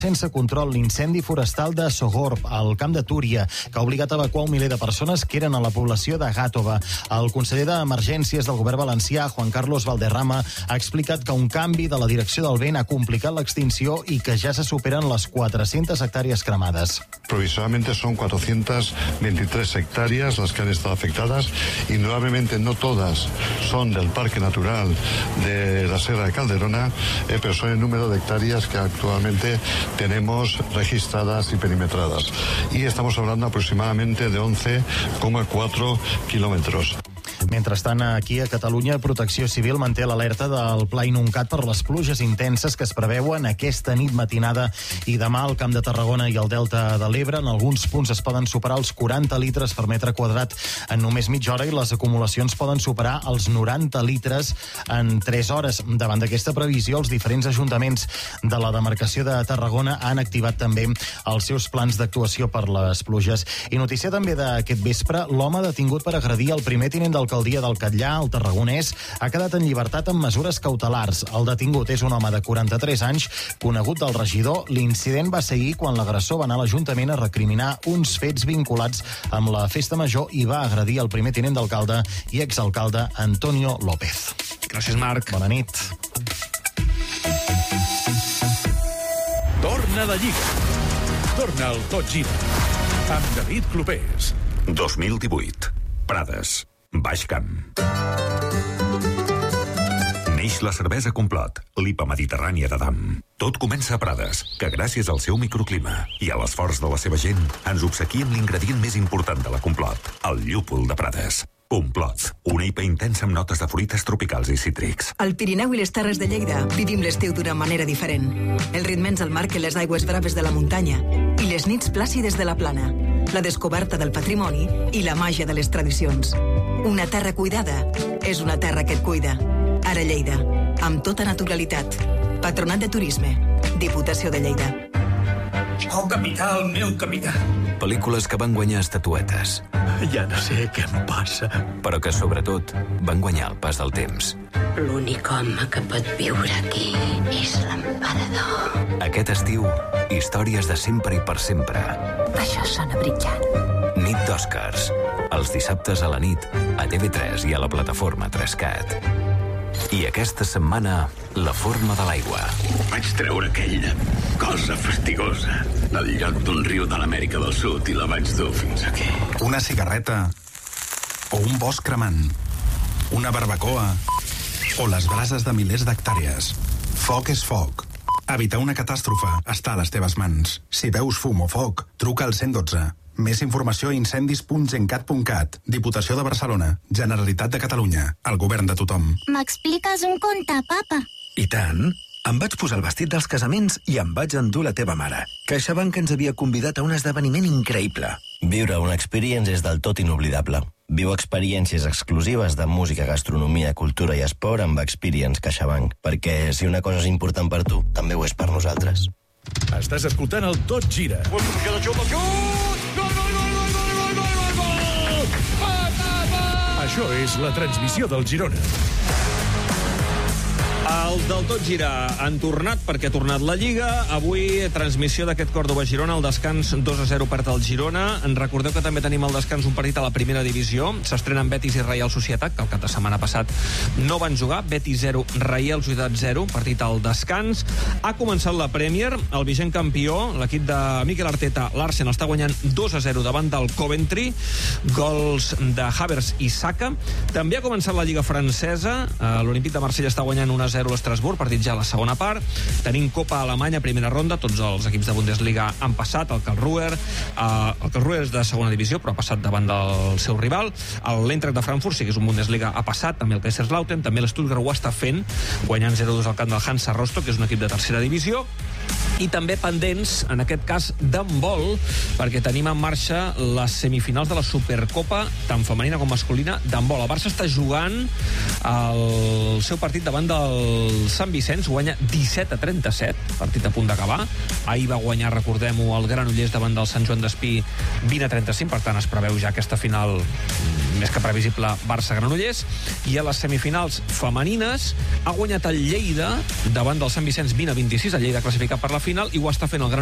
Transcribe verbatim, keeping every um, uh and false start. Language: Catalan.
sense control l'incendi forestal de Sogorb, al camp de Túria, que ha obligat a evacuar un miler de persones que eren a la població de Gàtova. El conseller d'Emergències del govern valencià, Juan Carlos Valderrama, ha explicat que un canvi de la direcció del vent ha complicat l'extinció i que ja se superen les quatre-centes hectàrees cremades. Provisionalmente son cuatrocientas veintitrés hectáreas las que han estado afectadas y nuevamente no todas son del Parque Natural de la Sierra de Calderona, eh, pero son el número de hectáreas que actualmente tenemos registradas y perimetradas. Y estamos hablando aproximadamente de once coma cuatro kilómetros. Mentrestant, aquí a Catalunya, Protecció Civil manté l'alerta del Pla Inuncat per les pluges intenses que es preveuen aquesta nit matinada i demà al Camp de Tarragona i al Delta de l'Ebre. En alguns punts es poden superar els quaranta litres per metre quadrat en només mitja hora i les acumulacions poden superar els noranta litres en tres hores. Davant d'aquesta previsió, els diferents ajuntaments de la demarcació de Tarragona han activat també els seus plans d'actuació per les pluges. I notícia també d'aquest vespre, l'home detingut per agredir el primer tinent d'alcaldia del Catllar, el tarragonès, ha quedat en llibertat amb mesures cautelars. El detingut és un home de quaranta-tres anys, conegut del regidor. L'incident va seguir quan l'agressor va anar a l'Ajuntament a recriminar uns fets vinculats amb la festa major i va agredir el primer tinent d'alcalde i exalcalde Antonio López. Gràcies, Marc. Bona nit. Torna la Lliga. Torna el Tot Gira. Amb David Clopés. dos mil divuit. Prades. Baix Camp. Neix la cervesa Complot, l'I P A mediterrània de Dam. Tot comença a Prades, que gràcies al seu microclima i a l'esforç de la seva gent ens obsequia amb l'ingredient més important de la Complot, el llúpol de Prades. Complot, una I P A intensa amb notes de fruites tropicals i cítrics. Al Pirineu i les Terres de Lleida vivim l'estiu d'una manera diferent. Els ritmes al mar que les aigües braves de la muntanya i les nits plàcides de la plana, la descoberta del patrimoni i la màgia de les tradicions. Una terra cuidada és una terra que et cuida. Ara Lleida, amb tota naturalitat. Patronat de Turisme, Diputació de Lleida. Oh, capità, el meu capità. Pel·lícules que van guanyar estatuetes. Ja no sé què em passa. Però que, sobretot, van guanyar el pas del temps. L'únic home que pot viure aquí és l'emperador. Aquest estiu, històries de sempre i per sempre. Això sona brillant. Nit d'Oscars. Els dissabtes a la nit, a T V tres i a la plataforma tres cat. I aquesta setmana, La forma de l'aigua. Vaig treure aquella cosa fastigosa del lloc d'un riu de l'Amèrica del Sud i la vaig dur fins aquí. Una cigarreta o un bosc cremant, una barbacoa o les brases de milers d'hectàrees. Foc és foc. Evitar una catàstrofe està a les teves mans. Si veus fum o foc, truca al cent dotze. Més informació a incendis punt gencat punt cat. Diputació de Barcelona. Generalitat de Catalunya. El govern de tothom. M'expliques un conte, papa? I tant. Em vaig posar el vestit dels casaments i em vaig endur la teva mare. CaixaBank ens havia convidat a un esdeveniment increïble. Viure una experience és del tot inoblidable. Viu experiències exclusives de música, gastronomia, cultura i esport amb Experience CaixaBank. Perquè si una cosa és important per tu, també ho és per nosaltres. Estàs escoltant el Tot Gira. Això és la transmissió del Girona. El del Tot Gira han tornat perquè ha tornat la Lliga. Avui, transmissió d'aquest Còrdova-Girona. El descans dos a zero perd el Girona. En recordeu que també tenim al descans un partit a la primera divisió. S'estrenen Betis i Reial Societat, que el cap de setmana passat no van jugar. Betis zero, Reial Societat zero, partit al descans. Ha començat la Premier. El vigent campió, l'equip de Mikel Arteta, l'Arsenal, està guanyant dos a zero davant del Coventry. Gols de Havertz i Saka. També ha començat la Lliga francesa. L'Olímpic de Marsella està guanyant un a zero l'Estrasburg, partit ja a la segona part. Tenim Copa Alemanya, primera ronda. Tots els equips de Bundesliga han passat. El Karlsruhe, eh, el Karlsruhe és de segona divisió, però ha passat davant del seu rival. L'Eintracht de Frankfurt, sí que és un Bundesliga, ha passat. També el Kaiserslautern, també l'Stuttgart ho està fent, guanyant zero a dos al camp del Hansa Rostock, que és un equip de tercera divisió. I també pendents, en aquest cas, d'handbol, perquè tenim en marxa les semifinals de la Supercopa, tant femenina com masculina, d'handbol. El Barça està jugant el seu partit davant del Sant Vicenç, guanya disset a trenta-set, partit a punt d'acabar. Ahir va guanyar, recordem-ho, el Granollers davant del Sant Joan d'Espí, vint a trenta-cinc, per tant es preveu ja aquesta final més que previsible Barça-Granollers. I a les semifinals femenines ha guanyat el Lleida davant del Sant Vicenç vint a vint-i-sis, el Lleida classificat per per la final, i ho està fent el Gran